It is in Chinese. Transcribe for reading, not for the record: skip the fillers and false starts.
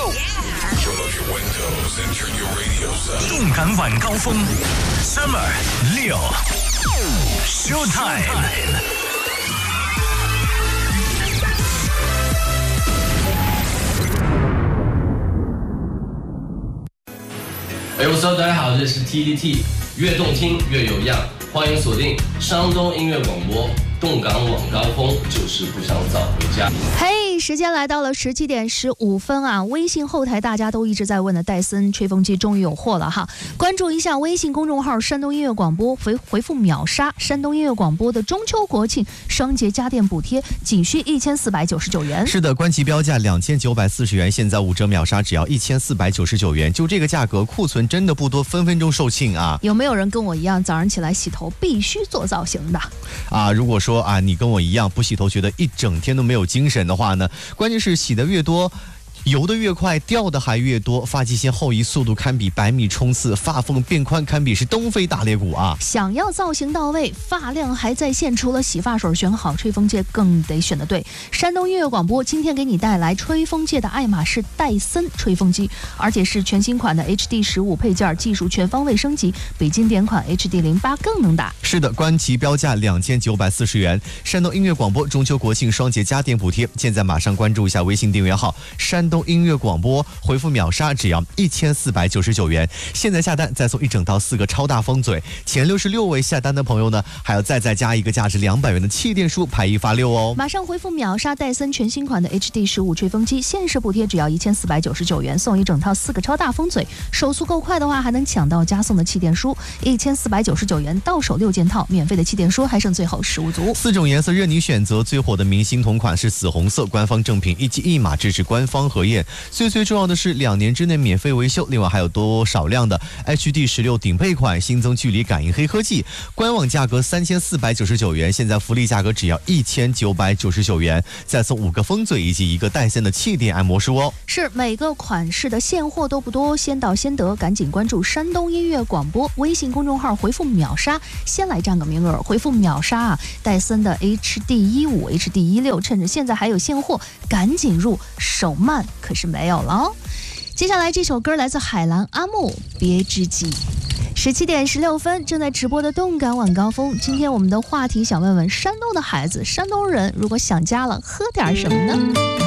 动感晚高峰 Summer 6 Showtime。 大家好，这是 TDT， 越动听越有样，欢迎锁定山东音乐广播，动感晚高峰，就是不想早回家。 嘿，时间来到了17点15分啊！微信后台大家都一直在问的戴森吹风机终于有货了哈！关注一下微信公众号山东音乐广播，回复秒杀山东音乐广播的中秋国庆双节家电补贴，仅需1499元。 是的，官旗标价2940元，现在5折秒杀只要1499元，就这个价格，库存真的不多，分分钟售罄啊！ 有没有人跟我一样，早上起来洗头必须做造型的？ 如果说你跟我一样不洗头，觉得一整天都没有精神的话呢，关键是洗得越多，油得越快，掉的还越多，发际线后移速度堪比100米冲刺，发缝变宽堪比是东非大裂谷啊！ 想要造型到位，发量还在线，除了洗发水选好，吹风界更得选得对。山东音乐广播今天给你带来吹风界的爱马仕戴森吹风机，而且是全新款的 HD15配件，技术全方位升级，比经典款 HD08更能打。 是的，官旗标价2940元。山东音乐广播中秋国庆双节家电补贴，现在马上关注一下微信订阅号山东音乐广播，回复秒杀只要1499元。现在下单再送一整套4个超大风嘴，前66位下单的朋友呢，还要再加一个价值200元的气垫书，排1发6哦。 马上回复秒杀戴森全新款的 HD15吹风机，限时补贴只要1499元，送一整套4个超大风嘴，手速够快的话还能抢到加送的气垫书，1499元到手6件套，免费的气垫书还剩最后15组 ，4种颜色任你选择。最火的明星同款是紫红色，官方正品1机1码，支持官方核验。最重要的是2年之内免费维修，另外还有多少量的 HD16顶配款，新增距离感应黑科技，官网价格3499元，现在福利价格只要1999元，再送5个风嘴以及1个戴森的气垫按摩梳哦。 是每个款式的现货都不多，先到先得，赶紧关注山东音乐广播微信公众号，回复秒杀，先来占个名额。回复秒杀戴森的 HD15、HD16，趁着现在还有现货，赶紧入，手慢可是没有了哦。接下来这首歌来自海蓝阿木，别知己。17点16分，正在直播的动感晚高峰。今天我们的话题想问问山东的孩子，山东人如果想家了，喝点什么呢？